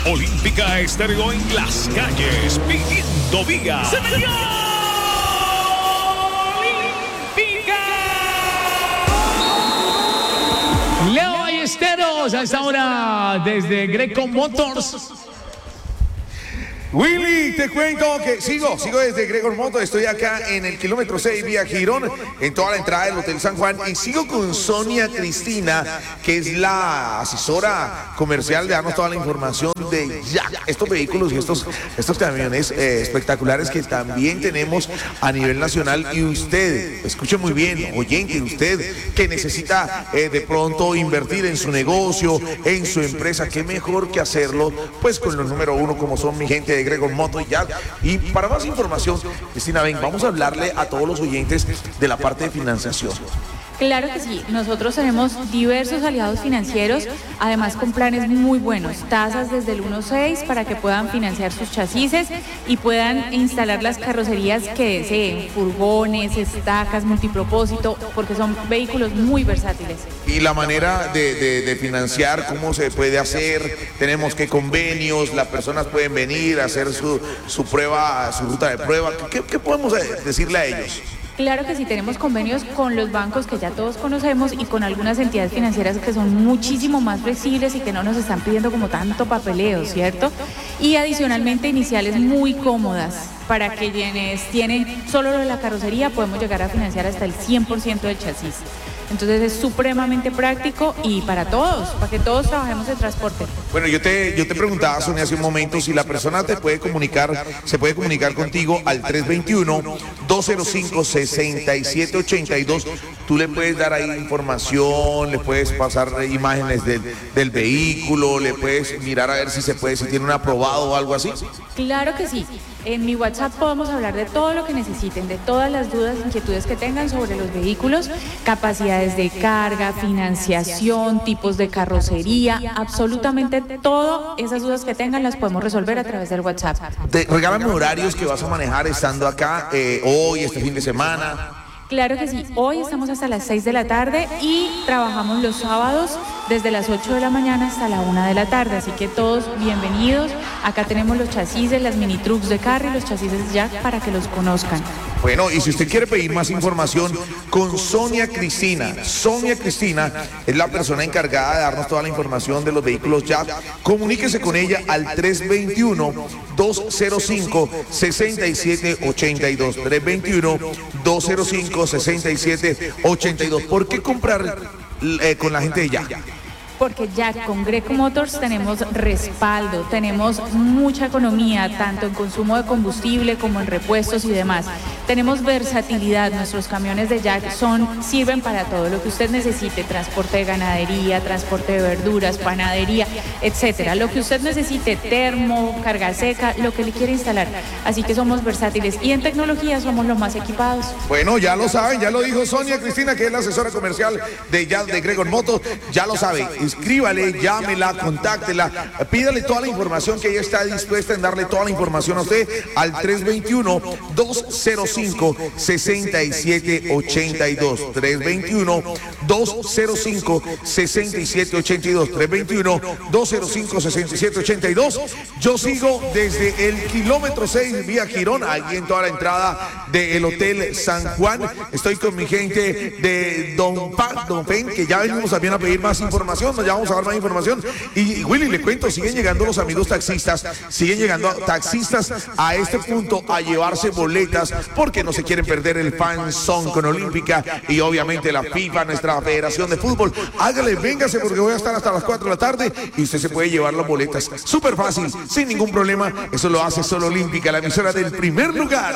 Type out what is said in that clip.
Olímpica Estéreo en las calles, pidiendo vía. ¡Señor! ¡Olímpica! Leo Ballesteros, a esta hora desde Greco Motors. Willy, te cuento que sigo desde Gregor Motors, estoy acá en el kilómetro 6 vía Girón, en toda la entrada del Hotel San Juan, y sigo con Sonia Cristina, que es la asesora comercial de darnos toda la información de Jack, estos vehículos y estos camiones espectaculares que también tenemos a nivel nacional. Y usted, escuche muy bien, oyente, usted que necesita de pronto invertir en su negocio, en su empresa, qué mejor que hacerlo pues con los número uno como son mi gente de Gregor Motors y Jack. Y para más información, Cristina, ven, vamos a hablarle a todos los oyentes de la parte de financiación. Claro que sí, nosotros tenemos diversos aliados financieros, además con planes muy buenos, tasas desde el 1.6 para que puedan financiar sus chasis y puedan instalar las carrocerías que deseen, furgones, estacas, multipropósito, porque son vehículos muy versátiles. Y la manera de financiar, ¿cómo se puede hacer? Tenemos qué convenios, las personas pueden venir a hacer su prueba, su ruta de prueba. ¿Qué podemos decirle a ellos? Claro que sí, tenemos convenios con los bancos que ya todos conocemos y con algunas entidades financieras que son muchísimo más flexibles y que no nos están pidiendo como tanto papeleo, ¿cierto? Y adicionalmente iniciales muy cómodas para que quienes tienen solo lo de la carrocería podemos llegar a financiar hasta el 100% del chasis. Entonces es supremamente práctico y para todos, para que todos trabajemos en transporte. Bueno, yo te preguntaba, Sonia, hace un momento, si la persona se puede comunicar contigo al 321-205-6782. Tú le puedes dar ahí información, le puedes pasar imágenes del vehículo, le puedes mirar a ver si tiene un aprobado o algo así. Claro que sí. En mi WhatsApp podemos hablar de todo lo que necesiten, de todas las dudas, inquietudes que tengan sobre los vehículos, capacidades de carga, financiación, tipos de carrocería, absolutamente todas esas dudas que tengan las podemos resolver a través del WhatsApp. Regálame horarios que vas a manejar estando acá hoy, este fin de semana. Claro que sí, hoy estamos hasta las 6 de la tarde y trabajamos los sábados desde las 8 de la mañana hasta la 1 de la tarde, así que todos bienvenidos. Acá tenemos los chasis, las mini trucks de carro y los chasis de Jack para que los conozcan. Bueno, y si usted quiere pedir más información con Sonia Cristina es la persona encargada de darnos toda la información de los vehículos Jack. Comuníquese con ella al 321-205-6782. 321-205-6782. ¿Por qué comprar con la gente de Jack? Porque ya con Greco Motors tenemos respaldo, tenemos mucha economía, tanto en consumo de combustible como en repuestos y demás. Tenemos versatilidad, nuestros camiones de Jack sirven para todo lo que usted necesite, transporte de ganadería, transporte de verduras, panadería, etcétera. Lo que usted necesite, termo, carga seca, lo que le quiera instalar. Así que somos versátiles y en tecnología somos los más equipados. Bueno, ya lo saben, ya lo dijo Sonia Cristina, que es la asesora comercial de Jack de Gregor Motors, ya lo sabe. Escríbale, llámela, contáctela, pídale toda la información, que ella está dispuesta en darle toda la información a usted al 321-205-6782. 321-205-6782. 321-205-6782. Yo sigo desde el kilómetro 6 vía Girón, allí en toda la entrada del Hotel San Juan. Estoy con mi gente de Don Pen, que ya venimos también a pedir más información. Ya vamos a dar más información. Y Willy, le cuento, siguen llegando los amigos taxistas, siguen llegando taxistas a este punto a llevarse boletas porque no se quieren perder el Fan Zone con Olímpica y obviamente la FIFA, nuestra federación de fútbol. Hágale, véngase porque voy a estar hasta las 4 de la tarde y usted se puede llevar las boletas. Súper fácil, sin ningún problema. Eso lo hace solo Olímpica, la emisora del primer lugar.